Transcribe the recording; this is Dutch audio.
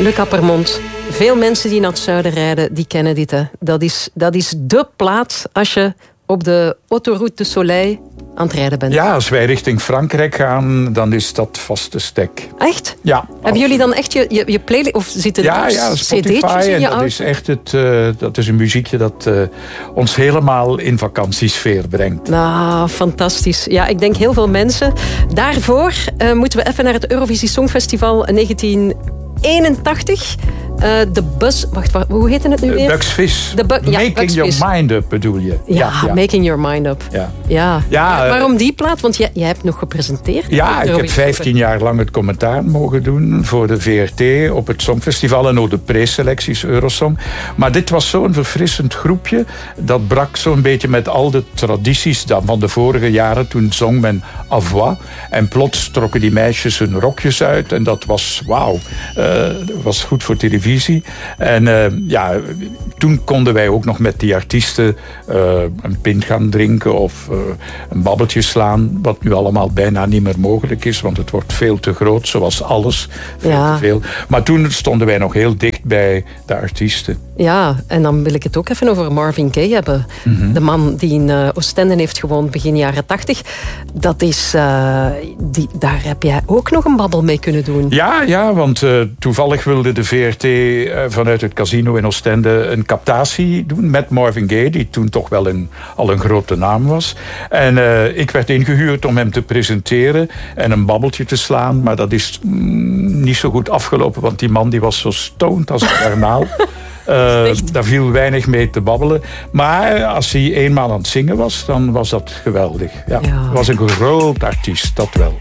Le Cappermont. Veel mensen die naar het zuiden rijden, die kennen dit. Hè. Dat is dé plaats als je op de Autoroute du Soleil aan het rijden bent. Ja, als wij richting Frankrijk gaan, dan is dat vaste stek. Echt? Ja. Hebben jullie dan echt je playlist, of zitten er Spotify, cd'tjes in je auto? Dat is echt dat is een muziekje dat ons helemaal in vakantiesfeer brengt. Nou, fantastisch. Ja, ik denk heel veel mensen. Daarvoor moeten we even naar het Eurovisie Songfestival 1981. De Buzz... Wacht, hoe heette het nu weer? Bucks Fizz. Making Your Mind Up bedoel je. Ja, Making Your Mind Up. Ja. Waarom die plaat? Want jij hebt nog gepresenteerd. Ja, ik heb 15 jaar lang het commentaar mogen doen voor de VRT op het Songfestival en ook de preselecties Eurosong. Maar dit was zo'n verfrissend groepje. Dat brak zo'n beetje met al de tradities van de vorige jaren. Toen zong men à voix. En plots trokken die meisjes hun rokjes uit. En dat was wauw. Dat was goed voor televisie. En toen konden wij ook nog met die artiesten een pint gaan drinken of een babbeltje slaan, wat nu allemaal bijna niet meer mogelijk is, want het wordt veel te groot, zoals alles. Veel te veel. Maar toen stonden wij nog heel dicht bij de artiesten. Ja, en dan wil ik het ook even over Marvin Gaye hebben. Mm-hmm. De man die in Oostende heeft gewoond begin jaren 80. Dat is... daar heb jij ook nog een babbel mee kunnen doen. Ja, want toevallig wilde de VRT vanuit het casino in Oostende een captatie doen met Marvin Gaye, die toen toch wel al een grote naam was. En ik werd ingehuurd om hem te presenteren en een babbeltje te slaan, maar dat is niet zo goed afgelopen, want die man die was zo stoned als een garnaal. Daar viel weinig mee te babbelen. Maar als hij eenmaal aan het zingen was, dan was dat geweldig. Ja. Was een groot artiest, dat wel.